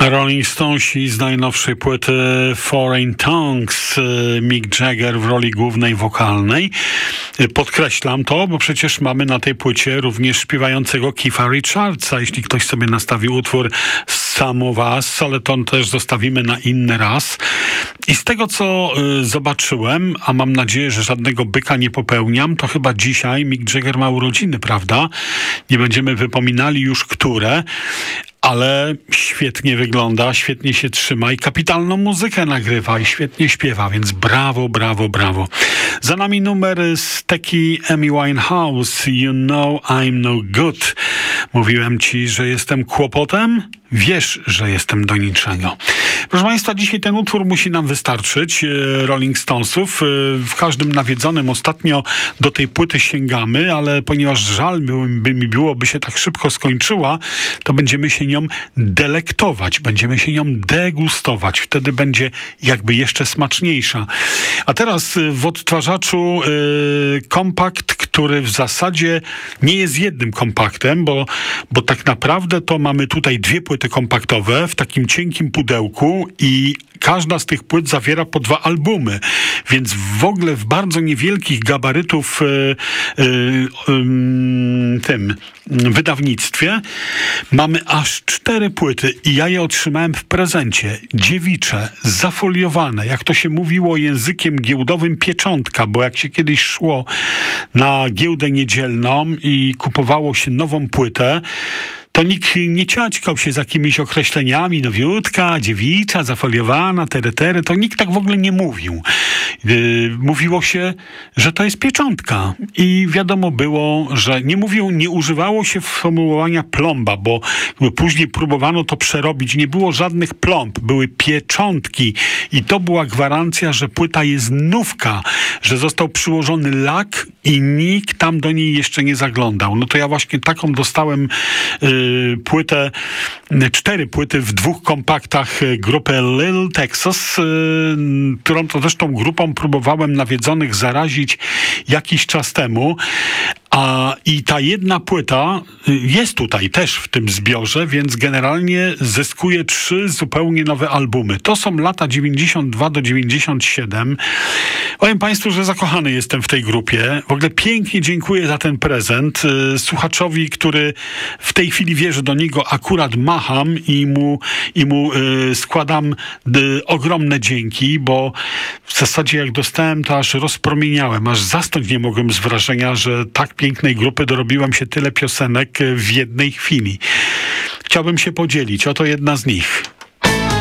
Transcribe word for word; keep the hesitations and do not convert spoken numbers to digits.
Rolling Stonesi z najnowszej płyty Foreign Tongues, Mick Jagger w roli głównej wokalnej. Podkreślam to, bo przecież mamy na tej płycie również śpiewającego Keitha Richardsa, jeśli ktoś sobie nastawi utwór Some of Us, ale to też zostawimy na inny raz. I z tego, co y, zobaczyłem, a mam nadzieję, że żadnego byka nie popełniam, to chyba dzisiaj Mick Jagger ma urodziny, prawda? Nie będziemy wypominali już, które, ale świetnie wygląda, świetnie się trzyma i kapitalną muzykę nagrywa i świetnie śpiewa, więc brawo, brawo, brawo. Za nami numer z teki Amy Winehouse, You Know I'm No Good. Mówiłem ci, że jestem kłopotem? Wiesz, że jestem do niczego. Proszę Państwa, dzisiaj ten utwór musi nam wystarczyć, Rolling Stonesów. W każdym nawiedzonym ostatnio do tej płyty sięgamy, ale ponieważ żal by mi było, by się tak szybko skończyła, to będziemy się nią delektować, będziemy się nią degustować. Wtedy będzie jakby jeszcze smaczniejsza. A teraz w odtwarzaczu yy, kompakt, który w zasadzie nie jest jednym kompaktem, bo, bo tak naprawdę to mamy tutaj dwie płyty kompaktowe w takim cienkim pudełku i każda z tych płyt zawiera po dwa albumy, więc w ogóle w bardzo niewielkich gabarytów yy, yy, tym wydawnictwie mamy aż cztery płyty i ja je otrzymałem w prezencie. Dziewicze, zafoliowane, jak to się mówiło językiem giełdowym, pieczątka, bo jak się kiedyś szło na giełdę niedzielną i kupowało się nową płytę, to nikt nie ciaćkał się z jakimiś określeniami, nowiutka, dziewicza, zafoliowana, teretery, to nikt tak w ogóle nie mówił. Yy, mówiło się, że to jest pieczątka i wiadomo było, że nie mówił, nie używało się sformułowania plomba, bo później próbowano to przerobić, nie było żadnych plomb, były pieczątki i to była gwarancja, że płyta jest nówka, że został przyłożony lak i nikt tam do niej jeszcze nie zaglądał. No to ja właśnie taką dostałem yy, płytę, cztery płyty w dwóch kompaktach grupy Little Texas, yy, którą to zresztą grupą próbowałem nawiedzonych zarazić jakiś czas temu. A i ta jedna płyta jest tutaj też w tym zbiorze, więc generalnie zyskuje trzy zupełnie nowe albumy. To są lata dziewięćdziesiąt dwa do dziewięćdziesiąt siedem. Powiem Państwu, że zakochany jestem w tej grupie. W ogóle pięknie dziękuję za ten prezent. Słuchaczowi, który w tej chwili wie, że do niego akurat macham i mu, i mu y, składam y, ogromne dzięki, bo w zasadzie jak dostałem, to aż rozpromieniałem, aż zasnąć nie mogłem z wrażenia, że tak pięknej grupy dorobiłem się tyle piosenek w jednej chwili. Chciałbym się podzielić, oto jedna z nich.